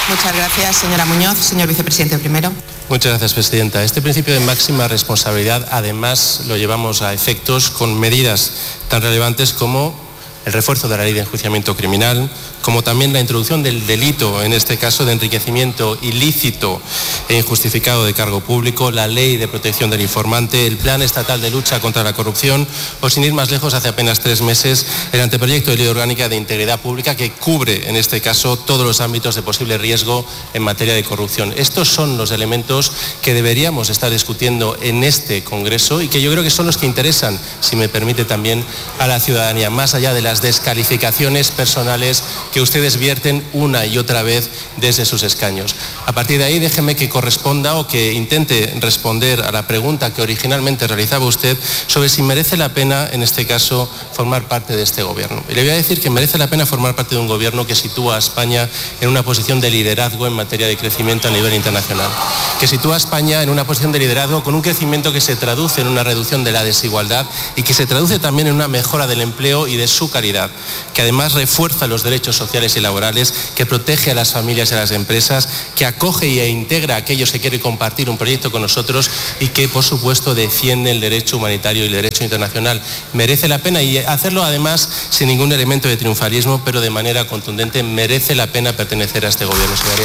Muchas gracias, señora Muñoz. Señor vicepresidente primero. Muchas gracias, presidenta. Este principio de máxima responsabilidad, además, lo llevamos a efectos con medidas tan relevantes como el refuerzo de la ley de enjuiciamiento criminal, como también la introducción del delito, en este caso de enriquecimiento ilícito e injustificado de cargo público, la ley de protección del informante, el plan estatal de lucha contra la corrupción o, sin ir más lejos, hace apenas 3 meses, el anteproyecto de ley orgánica de integridad pública que cubre, en este caso, todos los ámbitos de posible riesgo en materia de corrupción. Estos son los elementos que deberíamos estar discutiendo en este Congreso y que yo creo que son los que interesan, si me permite, también a la ciudadanía, más allá de las descalificaciones personales que ustedes vierten una y otra vez desde sus escaños. A partir de ahí, déjeme que corresponda o que intente responder a la pregunta que originalmente realizaba usted sobre si merece la pena, en este caso, formar parte de este gobierno. Y le voy a decir que merece la pena formar parte de un gobierno que sitúa a España en una posición de liderazgo en materia de crecimiento a nivel internacional, que sitúa a España en una posición de liderazgo con un crecimiento que se traduce en una reducción de la desigualdad y que se traduce también en una mejora del empleo y de su calidad, que además refuerza los derechos sociales y laborales, que protege a las familias y a las empresas, que acoge e integra a aquellos que quieren compartir un proyecto con nosotros y que, por supuesto, defiende el derecho humanitario y el derecho internacional. Merece la pena, y hacerlo además sin ningún elemento de triunfalismo, pero de manera contundente, merece la pena pertenecer a este gobierno, señoría.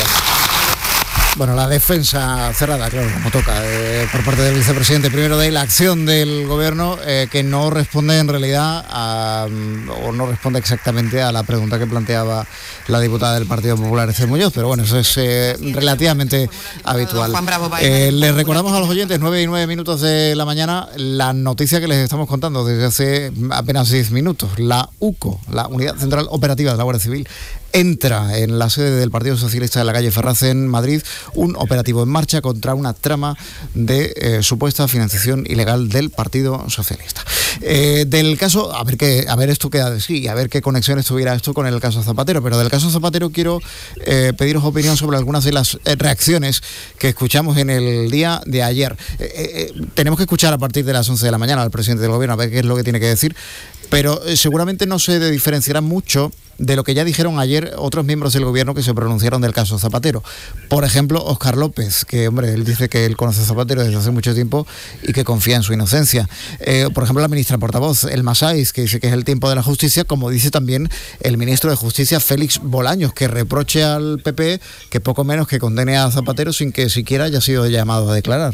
Bueno, la defensa cerrada, claro, como toca, por parte del vicepresidente primero de la acción del gobierno, que no responde en realidad o no responde exactamente a la pregunta que planteaba la diputada del Partido Popular, Esther Muñoz, pero bueno, eso es relativamente habitual. Les recordamos a los oyentes, 9:09 de la mañana, la noticia que les estamos contando desde hace apenas 10 minutos. La UCO, la Unidad Central Operativa de la Guardia Civil, entra en la sede del Partido Socialista de la calle Ferraz en Madrid un operativo en marcha contra una trama de supuesta financiación ilegal del Partido Socialista. Del caso, a ver esto queda de sí, a ver qué conexiones tuviera esto con el caso Zapatero, pero del caso Zapatero quiero pediros opinión sobre algunas de las reacciones que escuchamos en el día de ayer. Tenemos que escuchar a partir de las 11 de la mañana al presidente del gobierno a ver qué es lo que tiene que decir, pero seguramente no se diferenciará mucho de lo que ya dijeron ayer otros miembros del gobierno que se pronunciaron del caso Zapatero. Por ejemplo, Óscar López, que hombre, él dice que él conoce a Zapatero desde hace mucho tiempo y que confía en su inocencia. Por ejemplo, la ministra portavoz, Elma Sáiz, que dice que es el tiempo de la justicia, como dice también el ministro de Justicia, Félix Bolaños, que reproche al PP que poco menos que condene a Zapatero sin que siquiera haya sido llamado a declarar.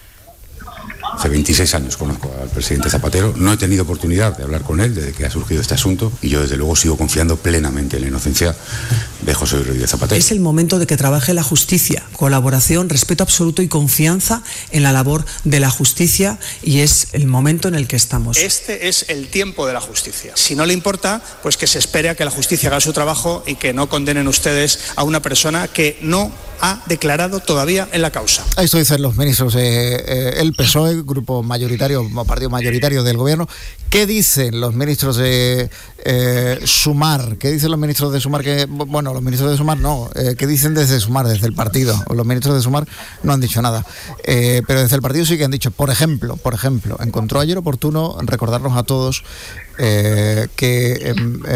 Hace 26 años conozco al presidente Zapatero, no he tenido oportunidad de hablar con él desde que ha surgido este asunto y yo desde luego sigo confiando plenamente en la inocencia de José Luis Rodríguez Zapatero. Es el momento de que trabaje la justicia, colaboración, respeto absoluto y confianza en la labor de la justicia, y es el momento en el que estamos. Este es el tiempo de la justicia. Si no le importa, pues que se espere a que la justicia haga su trabajo y que no condenen ustedes a una persona que no ha declarado todavía en la causa. Esto dicen los ministros el PSOE, grupo mayoritario, partido mayoritario del gobierno. ¿Qué dicen los ministros de Sumar? ¿Qué dicen los ministros de Sumar? Los ministros de Sumar no. ¿Qué dicen desde Sumar, desde el partido? Los ministros de Sumar no han dicho nada. Pero desde el partido sí que han dicho, por ejemplo, encontró ayer oportuno recordarnos a todos que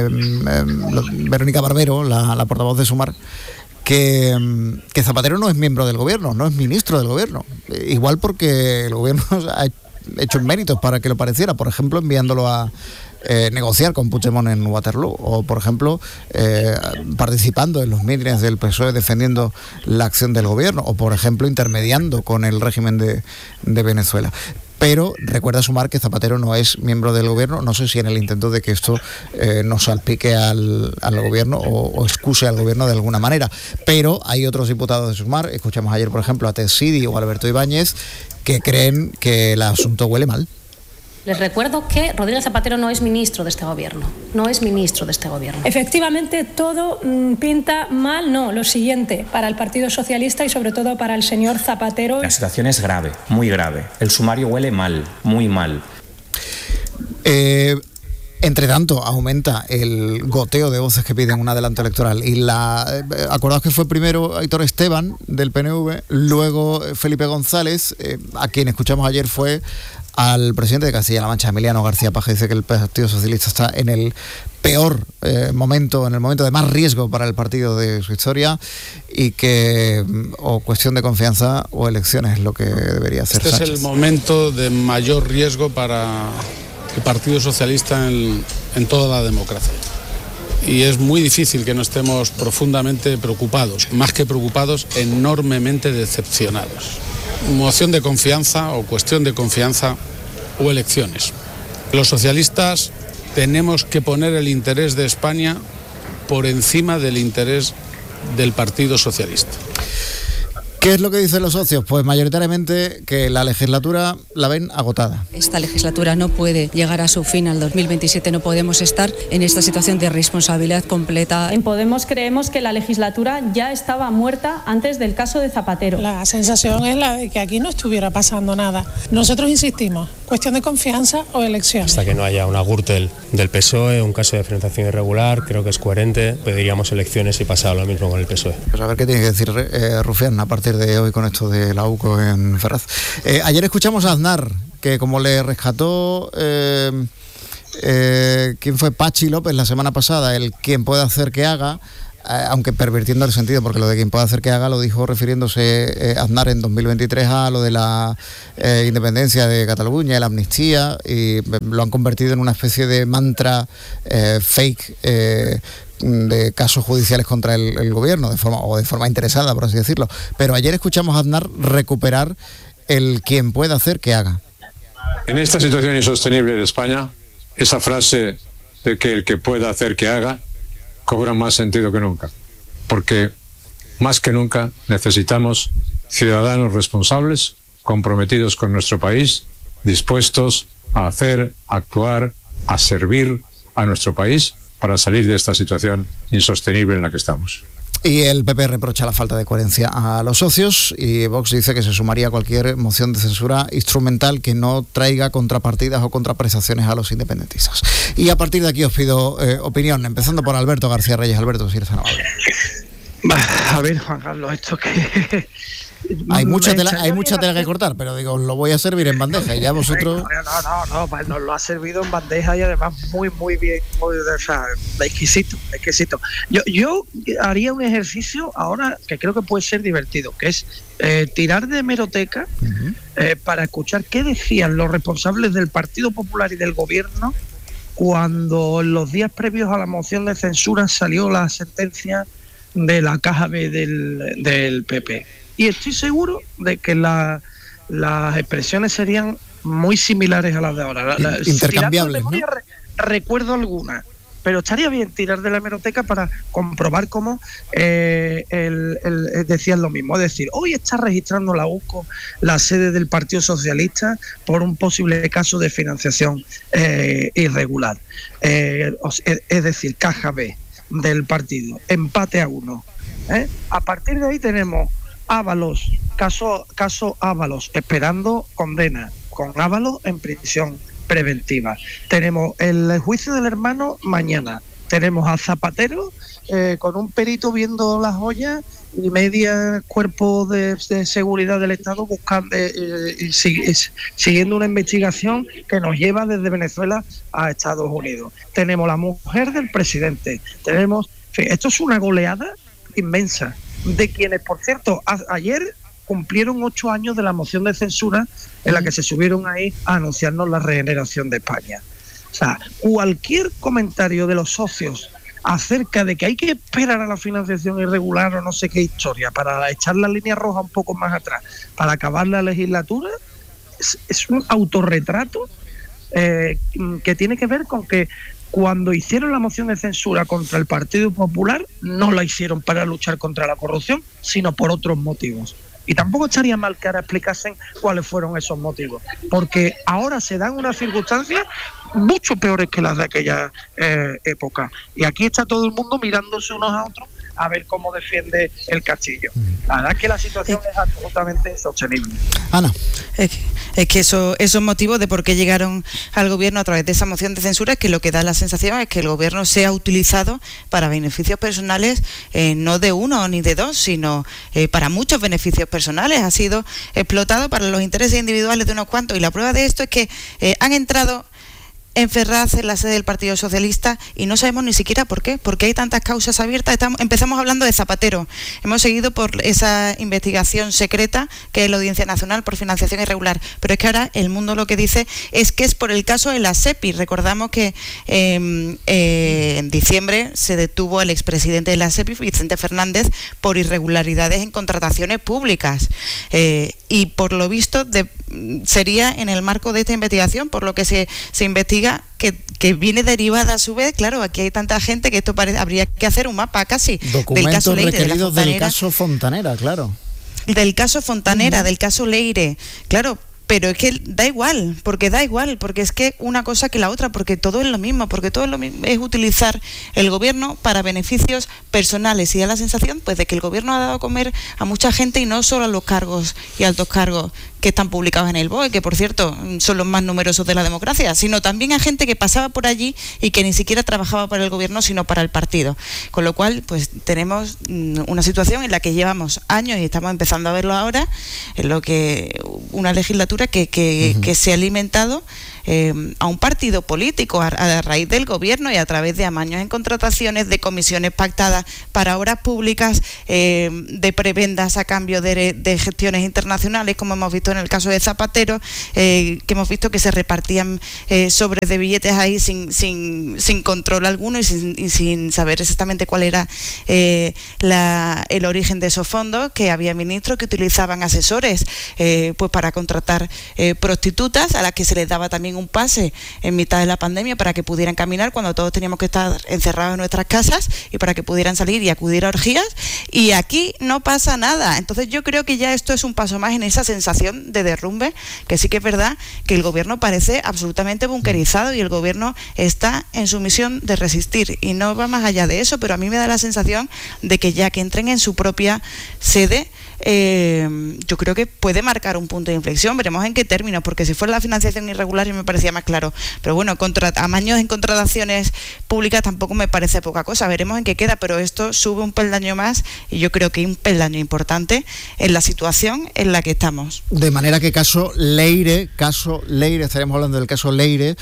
Verónica Barbero, la portavoz de Sumar, que Zapatero no es miembro del gobierno, no es ministro del gobierno. Igual porque el gobierno ha hecho méritos para que lo pareciera, por ejemplo, enviándolo a negociar con Puigdemont en Waterloo, o por ejemplo participando en los mítines del PSOE defendiendo la acción del gobierno, o por ejemplo intermediando con el régimen de Venezuela. Pero recuerda Sumar que Zapatero no es miembro del gobierno, no sé si en el intento de que esto no salpique al gobierno o excuse al gobierno de alguna manera. Pero hay otros diputados de Sumar, escuchamos ayer por ejemplo a Ted Sidi o a Alberto Ibáñez, que creen que el asunto huele mal. Les recuerdo que Rodríguez Zapatero no es ministro de este gobierno, Efectivamente, todo pinta mal, no, lo siguiente, para el Partido Socialista y sobre todo para el señor Zapatero. La situación es grave, muy grave. El sumario huele mal, muy mal. Entre tanto, aumenta el goteo de voces que piden un adelanto electoral. Y acordaos que fue primero Aitor Esteban, del PNV, luego Felipe González, a quien escuchamos ayer fue al presidente de Castilla-La Mancha, Emiliano García Paje. Dice que el Partido Socialista está en el peor momento, en el momento de más riesgo para el partido de su historia, y que o cuestión de confianza o elecciones es lo que debería hacer Sánchez. Es el momento de mayor riesgo para el Partido Socialista en toda la democracia. Y es muy difícil que no estemos profundamente preocupados, más que preocupados, enormemente decepcionados. Moción de confianza o cuestión de confianza o elecciones. Los socialistas tenemos que poner el interés de España por encima del interés del Partido Socialista. ¿Qué es lo que dicen los socios? Pues mayoritariamente que la legislatura la ven agotada. Esta legislatura no puede llegar a su fin al 2027, no podemos estar en esta situación de responsabilidad completa. En Podemos creemos que la legislatura ya estaba muerta antes del caso de Zapatero. La sensación es la de que aquí no estuviera pasando nada. Nosotros insistimos, cuestión de confianza o elecciones. Hasta que no haya una Gürtel del PSOE, un caso de financiación irregular, creo que es coherente, pediríamos elecciones y pasar lo mismo con el PSOE. Pues a ver qué tiene que decir Rufián a partir de hoy con esto de la UCO en Ferraz. Ayer escuchamos a Aznar, que como le rescató ¿quién fue? Pachi López la semana pasada, el quien puede hacer que haga, aunque pervirtiendo el sentido, porque lo de quien puede hacer que haga lo dijo refiriéndose Aznar en 2023 a lo de la independencia de Cataluña, la amnistía, y lo han convertido en una especie de mantra fake de casos judiciales contra el gobierno, de forma interesada, por así decirlo. Pero ayer escuchamos a Aznar recuperar el quien pueda hacer que haga. En esta situación insostenible de España, esa frase de que el que pueda hacer que haga cobra más sentido que nunca, porque más que nunca necesitamos ciudadanos responsables, comprometidos con nuestro país, dispuestos a hacer, a actuar, a servir a nuestro país para salir de esta situación insostenible en la que estamos. Y el PP reprocha la falta de coherencia a los socios, y Vox dice que se sumaría a cualquier moción de censura instrumental que no traiga contrapartidas o contraprestaciones a los independentistas. Y a partir de aquí os pido opinión, empezando por Alberto García Reyes. Alberto, si eres tan amable. A ver, Juan Carlos, esto que... Hay mucha tela que cortar, pero digo, os lo voy a servir en bandeja y ya vosotros... No, pues nos lo ha servido en bandeja y además muy bien, exquisito. Yo haría un ejercicio ahora que creo que puede ser divertido, que es tirar de hemeroteca para escuchar qué decían los responsables del Partido Popular y del Gobierno cuando en los días previos a la moción de censura salió la sentencia de la caja B del PP. Y estoy seguro de que las expresiones serían muy similares a las de ahora. Intercambiables, ¿no? Recuerdo algunas, pero estaría bien tirar de la hemeroteca para comprobar cómo decían lo mismo. Es decir, hoy está registrando la UCO la sede del Partido Socialista por un posible caso de financiación irregular. Es decir, caja B del partido, empate a 1. A partir de ahí tenemos Ábalos, caso Ábalos, esperando condena, con Ábalos en prisión preventiva. Tenemos el juicio del hermano mañana. Tenemos a Zapatero con un perito viendo las joyas y media cuerpo de seguridad del Estado buscando siguiendo una investigación que nos lleva desde Venezuela a Estados Unidos. Tenemos la mujer del presidente. Esto es una goleada inmensa, de quienes, por cierto, ayer cumplieron 8 años de la moción de censura en la que se subieron ahí a anunciarnos la regeneración de España. O sea, cualquier comentario de los socios acerca de que hay que esperar a la financiación irregular o no sé qué historia para echar la línea roja un poco más atrás, para acabar la legislatura, es un autorretrato que tiene que ver con que cuando hicieron la moción de censura contra el Partido Popular, no la hicieron para luchar contra la corrupción, sino por otros motivos. Y tampoco estaría mal que ahora explicasen cuáles fueron esos motivos, porque ahora se dan unas circunstancias mucho peores que las de aquella época. Y aquí está todo el mundo mirándose unos a otros a ver cómo defiende el castillo. La verdad es que la situación es absolutamente insostenible. Ana. Es que esos motivos de por qué llegaron al gobierno a través de esa moción de censura, es que lo que da la sensación es que el gobierno se ha utilizado para beneficios personales, no de uno ni de dos, sino para muchos beneficios personales. Ha sido explotado para los intereses individuales de unos cuantos, y la prueba de esto es que han entrado en Ferraz, en la sede del Partido Socialista, y no sabemos ni siquiera por qué, porque hay tantas causas abiertas. Empezamos hablando de Zapatero, hemos seguido por esa investigación secreta que es la Audiencia Nacional por financiación irregular, pero es que ahora El Mundo lo que dice es que es por el caso de la SEPI. Recordamos que en diciembre se detuvo al expresidente de la SEPI, Vicente Fernández, por irregularidades en contrataciones públicas, y por lo visto sería en el marco de esta investigación por lo que se investiga, que viene derivada a su vez. Claro, aquí hay tanta gente que esto habría que hacer un mapa casi documentos del caso Leire, requeridos del caso Fontanera, claro. Del caso Fontanera, del caso Leire, claro. Pero es que da igual, porque es que una cosa que la otra, porque todo es lo mismo, es utilizar el gobierno para beneficios personales, y da la sensación pues de que el gobierno ha dado a comer a mucha gente, y no solo a los cargos y altos cargos que están publicados en el BOE, que por cierto son los más numerosos de la democracia, sino también a gente que pasaba por allí y que ni siquiera trabajaba para el gobierno sino para el partido. Con lo cual pues tenemos una situación en la que llevamos años y estamos empezando a verlo ahora, en lo que una legislatura que se ha alimentado a un partido político a raíz del gobierno y a través de amaños en contrataciones, de comisiones pactadas para obras públicas, de prebendas a cambio de gestiones internacionales, como hemos visto en el caso de Zapatero, que hemos visto que se repartían sobres de billetes ahí sin control alguno y sin saber exactamente cuál era el origen de esos fondos, que había ministros que utilizaban asesores pues para contratar prostitutas a las que se les daba también un pase en mitad de la pandemia para que pudieran caminar cuando todos teníamos que estar encerrados en nuestras casas, y para que pudieran salir y acudir a orgías, y aquí no pasa nada. Entonces yo creo que ya esto es un paso más en esa sensación de derrumbe, que sí que es verdad que el gobierno parece absolutamente bunkerizado y el gobierno está en su misión de resistir y no va más allá de eso, pero a mí me da la sensación de que ya que entren en su propia sede, yo creo que puede marcar un punto de inflexión. Veremos en qué términos, porque si fuera la financiación irregular me parecía más claro, pero bueno, amaños en contrataciones públicas tampoco me parece poca cosa. Veremos en qué queda, pero esto sube un peldaño más, y yo creo que un peldaño importante en la situación en la que estamos. De manera que caso Leire, estaremos hablando del caso Leire,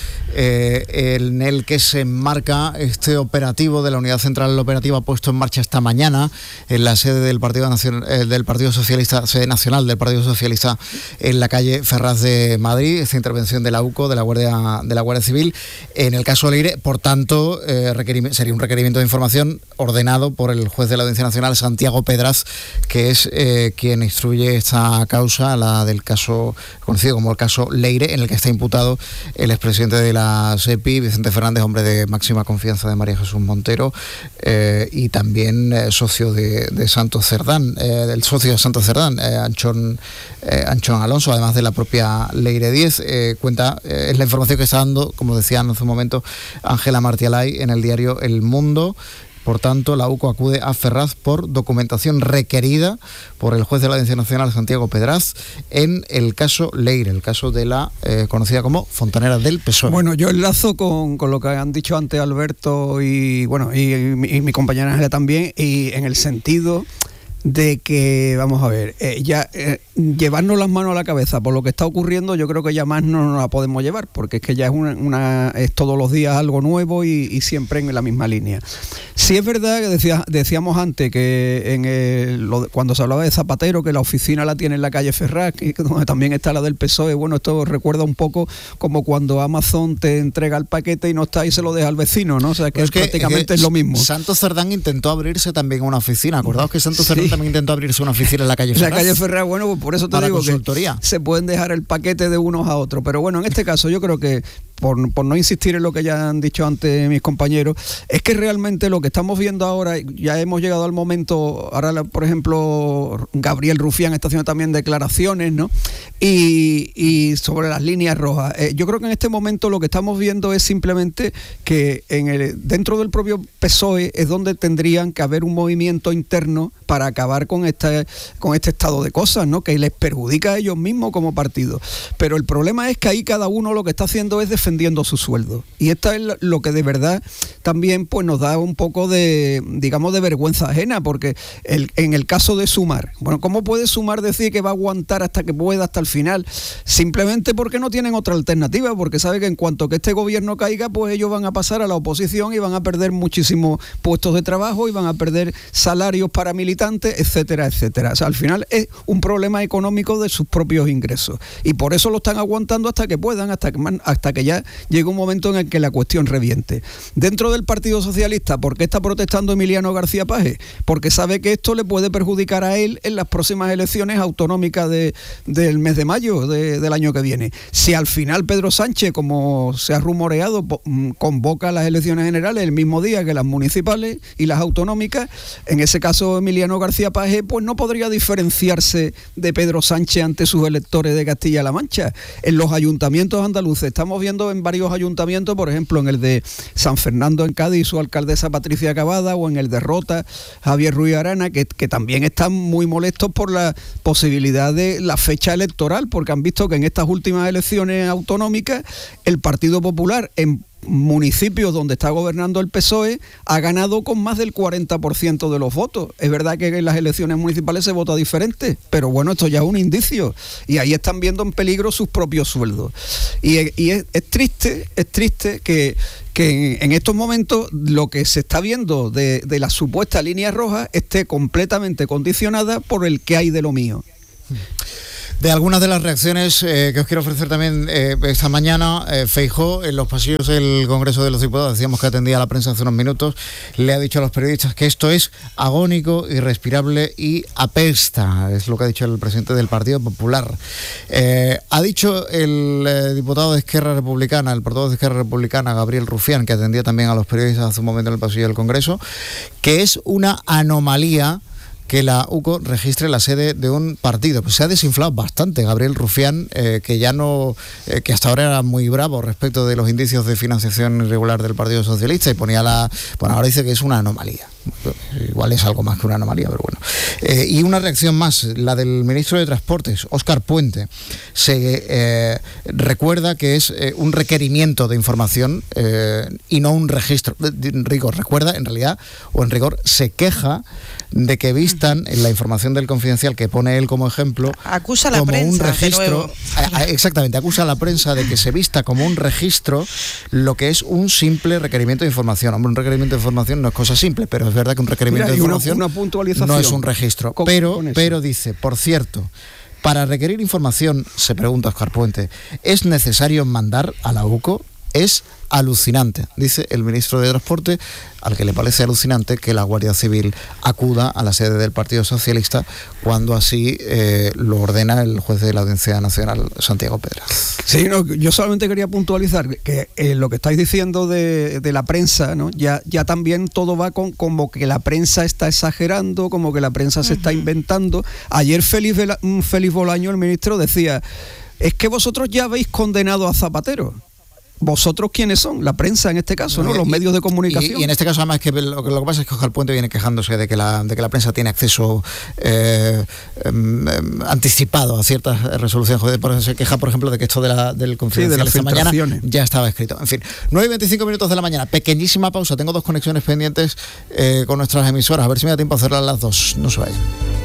en el que se enmarca este operativo de la Unidad Central Operativa puesto en marcha esta mañana en la sede del Partido Socialista, sede nacional del Partido Socialista, en la calle Ferraz de Madrid. Esta intervención de la UCO, de la Guardia Civil, en el caso Leire, por tanto, sería un requerimiento de información ordenado por el juez de la Audiencia Nacional, Santiago Pedraz, que es quien instruye esta causa, la del caso conocido como el caso Leire, en el que está imputado el expresidente de la SEPI, Vicente Fernández, hombre de máxima confianza de María Jesús Montero, y también socio de Santos Cerdán, del socio de Santos Cerdán, Anchón Alonso, además de la propia Leire 10. Es la información que está dando, como decían hace un momento, Ángela Martialay en el diario El Mundo. Por tanto, la UCO acude a Ferraz por documentación requerida por el juez de la Audiencia Nacional, Santiago Pedraz, en el caso Leire, el caso de la conocida como Fontanera del PSOE. Bueno, yo enlazo con lo que han dicho antes Alberto y mi compañera Ángela también, y en el sentido de que, vamos a ver, llevarnos las manos a la cabeza por lo que está ocurriendo, yo creo que ya más no nos la podemos llevar, porque es que ya es todos los días algo nuevo y siempre en la misma línea. Sí es verdad que decíamos antes que cuando se hablaba de Zapatero, que la oficina la tiene en la calle Ferraz, donde también está la del PSOE. Bueno, esto recuerda un poco como cuando Amazon te entrega el paquete y no está y se lo deja al vecino, ¿no? O sea, que prácticamente es lo mismo. Santos Cerdán intentó abrirse también una oficina. Acordaos que Santos Cerdán también intentó abrirse una oficina en la calle Ferraz. La calle Ferraz, bueno, pues por eso te digo que se pueden dejar el paquete de unos a otros. Pero bueno, en este caso yo creo que, por no insistir en lo que ya han dicho antes mis compañeros, es que realmente lo que estamos viendo ahora, ya hemos llegado al momento, ahora por ejemplo Gabriel Rufián está haciendo también declaraciones, ¿no? Y sobre las líneas rojas. Yo creo que en este momento lo que estamos viendo es simplemente que dentro del propio PSOE es donde tendrían que haber un movimiento interno para acabar con este estado de cosas, ¿no? Que les perjudica a ellos mismos como partido. Pero el problema es que ahí cada uno lo que está haciendo es defender defendiendo su sueldo. Y esto es lo que de verdad también pues nos da un poco de, digamos, de vergüenza ajena, porque en el caso de Sumar, bueno, ¿cómo puede Sumar decir que va a aguantar hasta que pueda, hasta el final? Simplemente porque no tienen otra alternativa, porque sabe que en cuanto que este gobierno caiga, pues ellos van a pasar a la oposición y van a perder muchísimos puestos de trabajo y van a perder salarios para militantes, etcétera, etcétera. O sea, al final es un problema económico de sus propios ingresos y por eso lo están aguantando hasta que puedan, hasta que ya llegue un momento en el que la cuestión reviente. Dentro del Partido Socialista, ¿por qué está protestando Emiliano García Paje? Porque sabe que esto le puede perjudicar a él en las próximas elecciones autonómicas del mes de mayo del año que viene. Si al final Pedro Sánchez, como se ha rumoreado, convoca las elecciones generales el mismo día que las municipales y las autonómicas, en ese caso Emiliano García Paje pues no podría diferenciarse de Pedro Sánchez ante sus electores de Castilla-La Mancha. En los ayuntamientos andaluces, estamos viendo en varios ayuntamientos, por ejemplo en el de San Fernando en Cádiz, su alcaldesa Patricia Cavada, o en el de Rota, Javier Ruiz Arana, que también están muy molestos por la posibilidad de la fecha electoral, porque han visto que en estas últimas elecciones autonómicas el Partido Popular en municipios donde está gobernando el PSOE ha ganado con más del 40% de los votos. Es verdad que en las elecciones municipales se vota diferente, pero bueno, esto ya es un indicio y ahí están viendo en peligro sus propios sueldos. Y es triste que en estos momentos lo que se está viendo de la supuesta línea roja esté completamente condicionada por el que hay de lo mío. De algunas de las reacciones que os quiero ofrecer también esta mañana, Feijóo en los pasillos del Congreso de los Diputados, decíamos que atendía a la prensa hace unos minutos, le ha dicho a los periodistas que esto es agónico, irrespirable y apesta, es lo que ha dicho el presidente del Partido Popular. Ha dicho el diputado de Esquerra Republicana, el portavoz de Esquerra Republicana, Gabriel Rufián, que atendía también a los periodistas hace un momento en el pasillo del Congreso, que es una anomalía que la UCO registre la sede de un partido. Pues se ha desinflado bastante Gabriel Rufián, que ya no, que hasta ahora era muy bravo respecto de los indicios de financiación irregular del Partido Socialista y ponía bueno, ahora dice que es una anomalía. Igual es algo más que una anomalía, pero bueno. Y una reacción más, la del ministro de Transportes, Óscar Puente. Se recuerda que es un requerimiento de información y no un registro. En rigor, recuerda, en realidad, o en rigor, se queja de que vistan en la información del Confidencial que pone él como ejemplo, acusa a la como prensa, un registro, exactamente, acusa a la prensa de que se vista como un registro lo que es un simple requerimiento de información. Hombre, un requerimiento de información no es cosa simple, pero es verdad que un requerimiento de información una puntualización no es un registro. Pero dice, por cierto, para requerir información, se pregunta Óscar Puente, ¿es necesario mandar a la UCO? Es alucinante, dice el ministro de Transporte, al que le parece alucinante que la Guardia Civil acuda a la sede del Partido Socialista cuando así lo ordena el juez de la Audiencia Nacional, Santiago Pedraz. Sí, no, yo solamente quería puntualizar que lo que estáis diciendo de la prensa, ¿no? Ya también todo va con como que la prensa está exagerando, como que la prensa se está inventando. Ayer Félix Bolaño, el ministro, decía, es que vosotros ya habéis condenado a Zapatero. ¿Vosotros quiénes son? La prensa en este caso, ¿no? Los medios de comunicación. Y en este caso además que lo que pasa es que Óscar Puente viene quejándose de que la prensa tiene acceso anticipado a ciertas resoluciones. Por eso se queja, por ejemplo, de que esto del Confidencial de esta mañana ya estaba escrito. En fin, 9:25 de la mañana, pequeñísima pausa. Tengo 2 conexiones pendientes con nuestras emisoras. A ver si me da tiempo a hacerlas las 2. No se vayan.